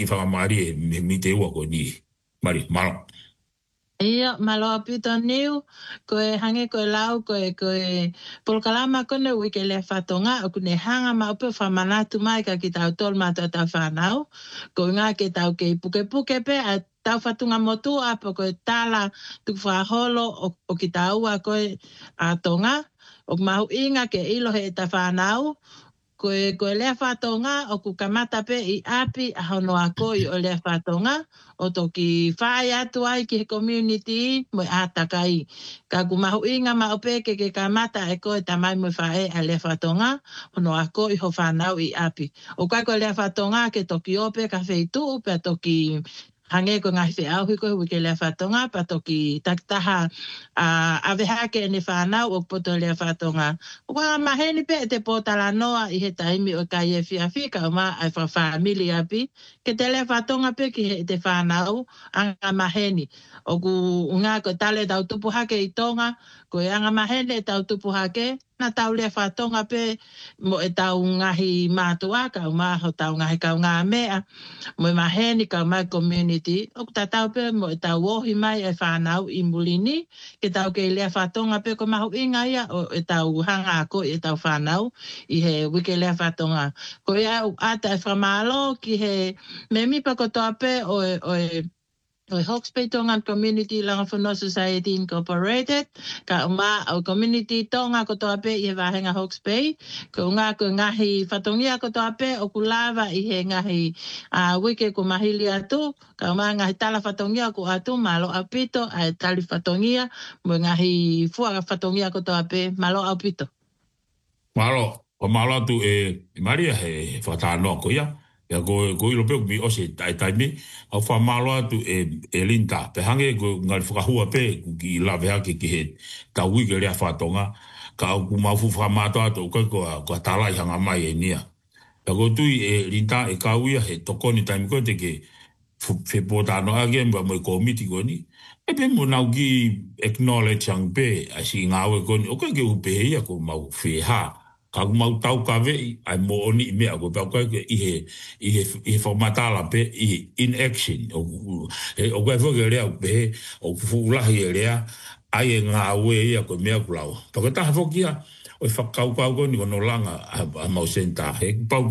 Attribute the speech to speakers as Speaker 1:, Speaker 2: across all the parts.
Speaker 1: ki whakamari mi te ua ko ni. Mari, malo.
Speaker 2: Ia, malo apito niu, koe hange koe lau, koe polkalama kone wike le whatonga, o kune hanga maupe whamanatu mai ka ki tau tol mātua tau whanau, ko ngā ke tau ke puke pe, a tau whatunga motu apo koe tala tuk whaholo o ki tau a koe a tonga, o mahu inga ke ilo he ta whanau, koe lea whatonga o ku kamata pe I api a hono a koi o lea whatonga o toki whae atu ai ki he community mo atakai. Ka ku mahu inga maupe ke kamata e koe tamai mo whae a lea whatonga hono a koi ho whanau I api. O kai koe lea whatonga ke toki ope ka wheitu pe toki hange ko ngai fe au ko ke le fatonga pa toki taktaha a veha ke ni whanau o poto le fatonga o ka maheni pe te potala noa I he taimi o kai e fia o ma ai fa family api ke te le fatonga pe ki te whanau anga maheni o ku unga ko tale tau tupu hake I tonga ko anga maheni tau tupu hake na tau le whatonga pe mo e tau ngahi mātua ka o ma ho tau ngahi ka ngā mea mo maheni ka mai community o ta tau pe mo ta wohi mai e whanau I mulini ke tau ke lea whatonga pe ko mahu inga ia o e tau hanga ko e tau whanau I he wike lea whatonga ko ia ata e whamalo ki he me mi pa ko toa pe o Hawke's Bay Tonga Community Langa Whanau Society Incorporated ka uma o community tonga ko toa pe I he wahenga Hawke's Bay ko ngahi whatongia ko toa pe o kulava I he ngahi wike ko mahili atu ka uma ngahi tala whatongia ko atu malo apito ai tali whatongia mo ngahi fuaga whatongia ko toa pe malo apito.
Speaker 1: Malo, o malo atu Maria he whatanoa ko ia. Ya go ilo pe mi ose tai mi au fa malo atu linda pe hange go ngal whakahua pe ki la vea ki he ta wike lea whatonga ka ku mafu whamato atu ko tala I hanga mai e nia ya go tui linda ka uia he tokoni taimi ko te ke whepotano age mba mo komiti ko ni e pe mo nau ki acknowledge ang pe a si ngawe ko ni o ke upe ia ko mau wheha ka mau tau ka ve ai mo oni me ko pa ko I he formatala pe in action o ko vo le pe o fula le ai nga we ia ko me ko lao to ka ta fo kia o fa ka ko ni no langa a mau senta he pa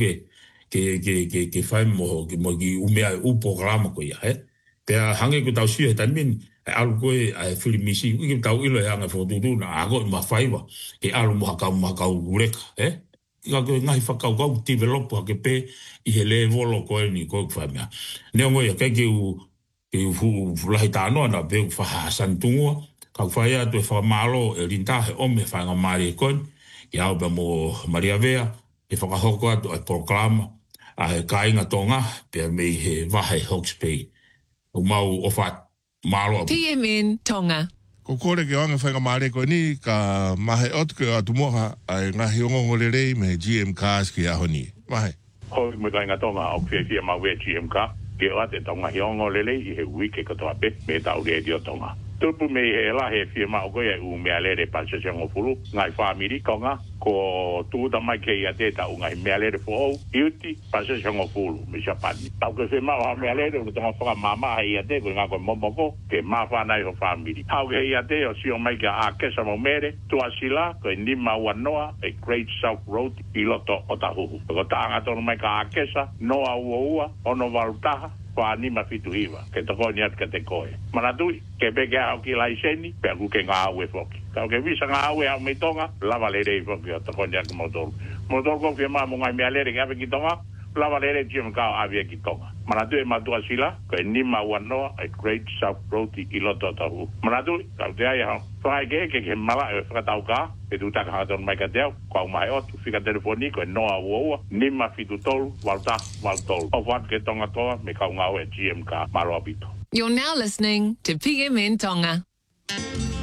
Speaker 1: ke fai mo ki u programa ko ia pe hange ko tau si he tamin algo ai filimisi ki tau ilo hanga fotutu na ago ma faiwa ke alu mo ka urek ka ko ngai fa ka develop ke pe I he level ko ni ko famia ne mo ya ke u lahitano na pe fa santungo ka fa ya to fa malo linta he o me fa ngamari kon ya ba mo Maria Vea e fa ka hoko atu proclama a kainga tonga pe me he vahe Hawke's Bay o mau o fa malo
Speaker 3: PMN Tonga.
Speaker 4: Ko kore ke anga whainga maare koe ni, ka mahe otu ke atu moha ai ngahi ongongo rei me GM Cars ki aho ni. Mahe.
Speaker 5: Hoi mo kainga tonga au whiawhia mawe GM Car, ke o ate tonga hi ongo rei I he wike katoa pe me tau radio tonga. Tupu me he la he whia mao koe u mea lere pansa siango furu, ngai whamiri konga, ko tuuta mai kei a te tau ngai mea lere fo au, iuti pansa siango furu, me Japani. Tau ke whia mao ha mea lere, unu tonga whaka mama hei a te, koe ngā koe momoko, ke maa whanai ho whamiri. Hau ke hei a te, o sio mai ka a kesa mo mere, tua sila, koe nima wanoa, e Great South Road, I loto o tahuhu. Ko taanga tono mai ka a kesa, noa ua, ono walutaha, pa ni ma fitu hiwa ke to ko ni at te koe mana tui ke be ga o ki laiseni pe ku ke nga we foki ka ke visa nga we a me tonga lava le dei foki to ko ni at motor ko ke ma mo ngai me ale ga be ki tonga lava le jim ka a be ki tonga mana tui ma tu asila ke ni ma wano a Great South Road I loto tahu mana tui ka te ai ha fa ke mala e fa tau ka e tu ta ka don mai ka deu ko mai o tu fika telefonico e noa wo ni ma fitu tol walta waltol o wat ke tonga toa me ka ngau e GM ka malo apito.
Speaker 3: You're now listening to PMN Tonga.